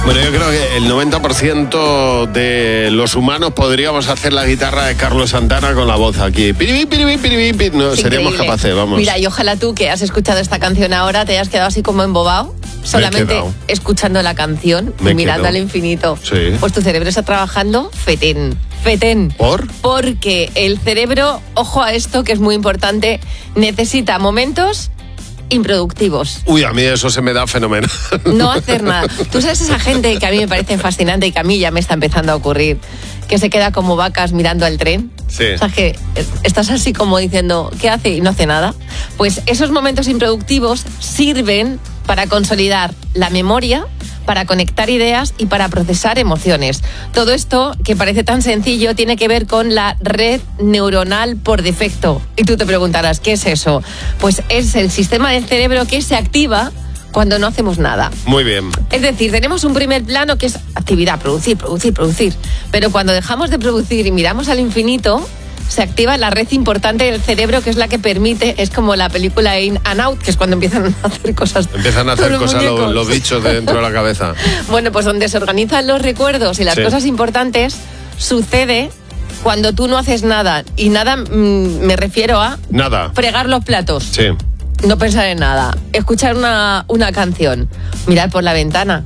Bueno, yo creo que el 90% de los humanos podríamos hacer la guitarra de Carlos Santana con la voz aquí. Piribí, piribí, piribí, piribí. No, seríamos capaces, vamos. Mira, y ojalá tú que has escuchado esta canción ahora te hayas quedado así como embobado, solamente escuchando la canción y mirando al infinito. Sí. Pues tu cerebro está trabajando fetén. ¿Por? Porque el cerebro, ojo a esto que es muy importante, necesita momentos improductivos. Uy, a mí eso se me da fenomenal. No hacer nada. Tú sabes esa gente que a mí me parece fascinante y que a mí ya me está empezando a ocurrir, que se queda como vacas mirando al tren. Sí. O sea, que estás así como diciendo, ¿qué hace? Y no hace nada. Pues esos momentos improductivos sirven para consolidar la memoria, para conectar ideas y para procesar emociones. Todo esto, que parece tan sencillo, tiene que ver con la red neuronal por defecto. Y tú te preguntarás, ¿qué es eso? Pues es el sistema del cerebro que se activa cuando no hacemos nada. Muy bien. Es decir, tenemos un primer plano que es actividad, producir. Pero cuando dejamos de producir y miramos al infinito, se activa la red importante del cerebro, que es la que permite, es como la película In and Out, que es cuando empiezan a hacer cosas. Empiezan a hacer cosas los bichos dentro de la cabeza. Bueno, pues donde se organizan los recuerdos y las cosas importantes, sucede cuando tú no haces nada. Y nada, me refiero a... Nada. Fregar los platos. Sí. No pensar en nada. Escuchar una canción. Mirar por la ventana.